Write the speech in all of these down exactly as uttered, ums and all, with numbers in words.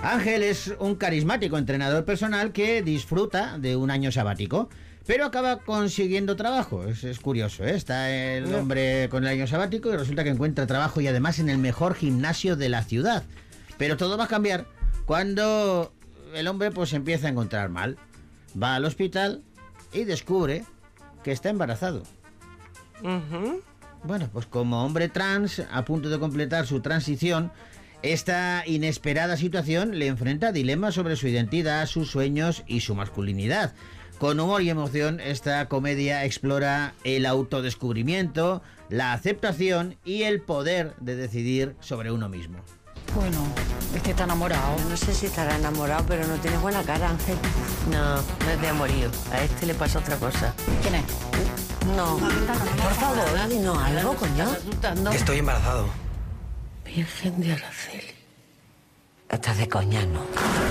Ángel es un carismático entrenador personal que disfruta de un año sabático, pero acaba consiguiendo trabajo. Es, es curioso, ¿eh? Está el hombre con el año sabático y resulta que encuentra trabajo y además en el mejor gimnasio de la ciudad. Pero todo va a cambiar cuando el hombre pues empieza a encontrar mal. Va al hospital y descubre que está embarazado. Uh-huh. Bueno, pues como hombre trans, a punto de completar su transición, esta inesperada situación le enfrenta a dilemas sobre su identidad, sus sueños y su masculinidad. Con humor y emoción, esta comedia explora el autodescubrimiento, la aceptación y el poder de decidir sobre uno mismo. Bueno, este está enamorado. No sé si estará enamorado, pero no tiene buena cara, Ángel. No, no es de amorío. A este le pasa otra cosa. ¿Quién es? No. Por favor, dinos algo, coño. Estoy embarazado. Virgen de Araceli. Estás de coña, ¿no?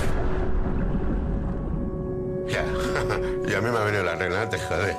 Ya, y a mí me ha venido la regla, te jode.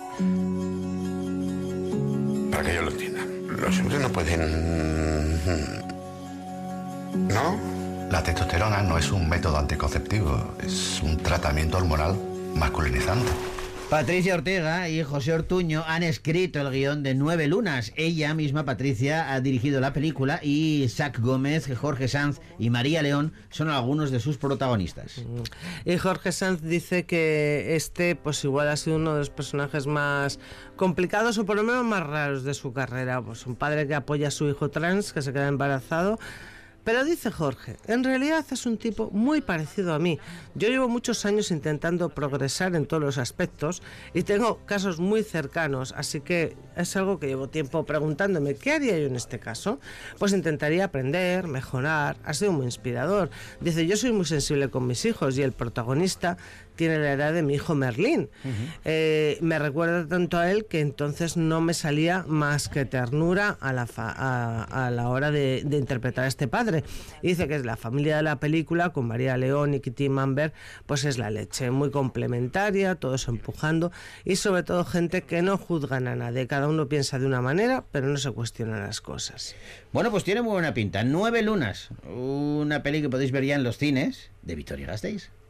Para que yo lo entienda. Los hombres no pueden... ¿No? La testosterona no es un método anticonceptivo, es un tratamiento hormonal masculinizante. Patricia Ortega y José Ortuño han escrito el guión de Nueve Lunas. Ella misma, Patricia, ha dirigido la película y Sac Gómez, Jorge Sanz y María León son algunos de sus protagonistas. Y Jorge Sanz dice que este, pues igual ha sido uno de los personajes más complicados o por lo menos más raros de su carrera. Pues un padre que apoya a su hijo trans, que se queda embarazado. Pero dice Jorge, en realidad es un tipo muy parecido a mí. Yo llevo muchos años intentando progresar en todos los aspectos y tengo casos muy cercanos, así que es algo que llevo tiempo preguntándome, ¿qué haría yo en este caso? Pues intentaría aprender, mejorar, ha sido muy inspirador. Dice, yo soy muy sensible con mis hijos y el protagonista tiene la edad de mi hijo Merlín. Uh-huh. Eh, me recuerda tanto a él que entonces no me salía más que ternura a la, fa- a, a la hora de, de interpretar a este padre. Y dice que es la familia de la película, con María León y Kitty Manber, pues es la leche, muy complementaria, todos empujando y sobre todo gente que no juzgan a nadie. Cada uno piensa de una manera, pero no se cuestionan las cosas. Bueno, pues tiene muy buena pinta. Nueve Lunas, una peli que podéis ver ya en los cines de Vitoria-Gasteiz.